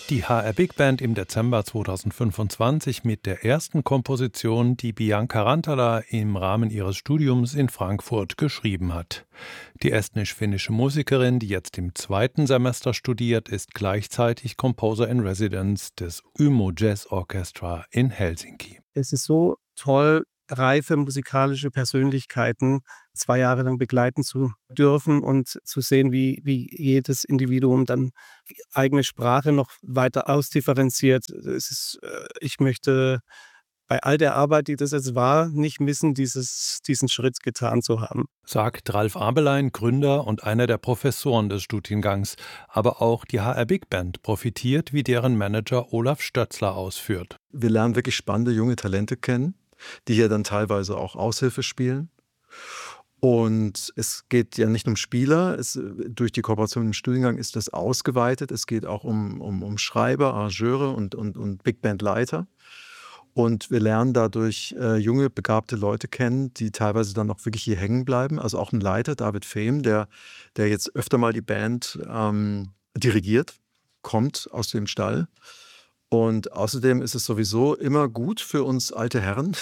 Die HR Big Band im Dezember 2025 mit der ersten Komposition, die Bianca Rantala im Rahmen ihres Studiums in Frankfurt geschrieben hat. Die estnisch-finnische Musikerin, die jetzt im zweiten Semester studiert, ist gleichzeitig Composer in Residence des Umo Jazz Orchestra in Helsinki. Es ist so toll, reife musikalische Persönlichkeiten 2 Jahre lang begleiten zu dürfen und zu sehen, wie jedes Individuum dann die eigene Sprache noch weiter ausdifferenziert. Ich möchte bei all der Arbeit, die das jetzt war, nicht missen, diesen Schritt getan zu haben. Sagt Ralf Abelein, Gründer und einer der Professoren des Studiengangs. Aber auch die HR Big Band profitiert, wie deren Manager Olaf Stötzler ausführt. Wir lernen wirklich spannende junge Talente kennen, die hier dann teilweise auch Aushilfe spielen. Und es geht ja nicht um Spieler, durch die Kooperation im Studiengang ist das ausgeweitet. Es geht auch um Schreiber, Arrangeure und Big Band-Leiter. Und wir lernen dadurch junge, begabte Leute kennen, die teilweise dann auch wirklich hier hängen bleiben. Also auch ein Leiter, David Fehm, der jetzt öfter mal die Band dirigiert, kommt aus dem Stall. Und außerdem ist es sowieso immer gut für uns alte Herren,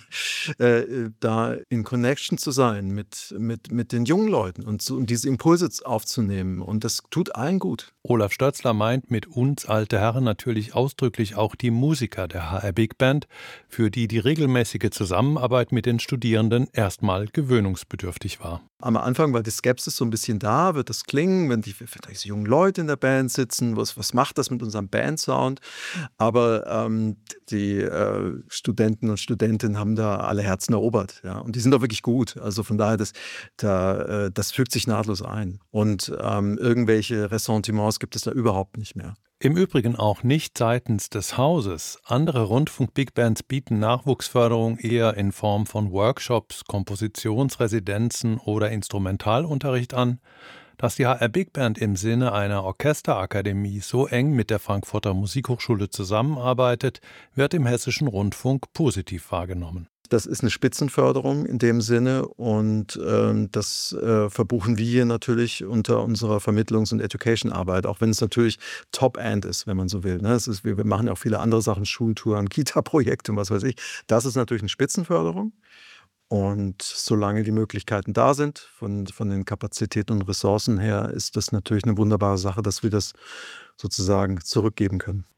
da in Connection zu sein mit den jungen Leuten und diese Impulse aufzunehmen. Und das tut allen gut. Olaf Stötzler meint mit uns alte Herren natürlich ausdrücklich auch die Musiker der HR Big Band, für die die regelmäßige Zusammenarbeit mit den Studierenden erstmal gewöhnungsbedürftig war. Am Anfang war die Skepsis so ein bisschen da, wird das klingen, wenn vielleicht jungen Leute in der Band sitzen, was macht das mit unserem Bandsound? Aber die Studenten und Studentinnen haben da alle Herzen erobert, ja, und die sind auch wirklich gut. Also von daher, das fügt sich nahtlos ein. Und irgendwelche Ressentiments gibt es da überhaupt nicht mehr. Im Übrigen auch nicht seitens des Hauses. Andere Rundfunk-Big-Bands bieten Nachwuchsförderung eher in Form von Workshops, Kompositionsresidenzen oder Instrumentalunterricht an. Dass die HR Big Band im Sinne einer Orchesterakademie so eng mit der Frankfurter Musikhochschule zusammenarbeitet, wird im Hessischen Rundfunk positiv wahrgenommen. Das ist eine Spitzenförderung in dem Sinne und das verbuchen wir hier natürlich unter unserer Vermittlungs- und Education-Arbeit, auch wenn es natürlich Top-End ist, wenn man so will. Ne? Wir machen ja auch viele andere Sachen, Schultouren, Kita-Projekte und was weiß ich. Das ist natürlich eine Spitzenförderung. Und solange die Möglichkeiten da sind, von den Kapazitäten und Ressourcen her, ist das natürlich eine wunderbare Sache, dass wir das sozusagen zurückgeben können.